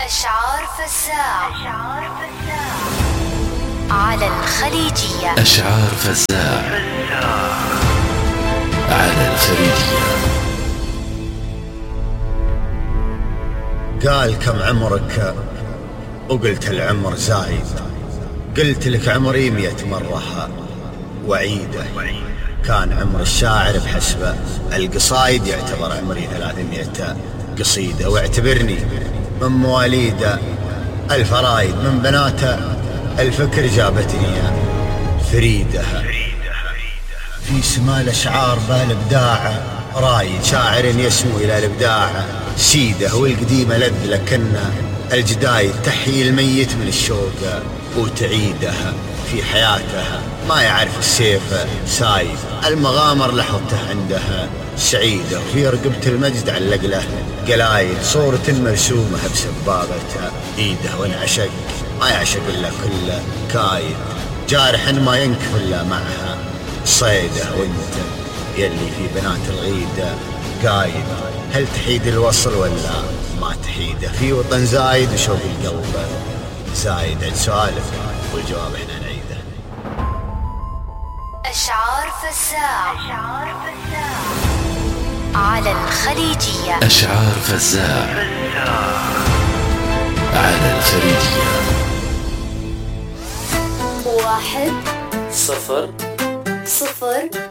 أشعار فزاع على الخليجية. أشعار فزاع على الخليجية. قال كم عمرك وقلت العمر زايد، قلت لك عمري 100 مرة وعيده. كان عمر الشاعر بحسب القصايد يعتبر عمري 300 قصيدة، واعتبرني من مواليد الفرايد، من بنات الفكر جابتني فريدة. في سما الأشعار بالإبداع رايد، شاعر يسمو إلى الإبداع سيده. والقديمة لذ لكن الجدايد تحيي الميت من الشوق وتعيده. في حياته ما يعرف السيف سايد، المغامر لحظته عنده سعيدة. وفي رقبة المجد علق له قلايد، صورة مرسومة بسبابة ايده. وانعشق ما يعشق الا كل كايد، جارح ما ينكف الا معها صيده. وانت يلي في بنات الغيدة قايد، هل تحيد الوصل ولا ما تحيده؟ في وطن زايد وشوق القلب زايد. عد سؤالك والجواب احنا نعيده. أشعار فزاع على الخليجية. أشعار فزاع على الخليجية. 1 0 0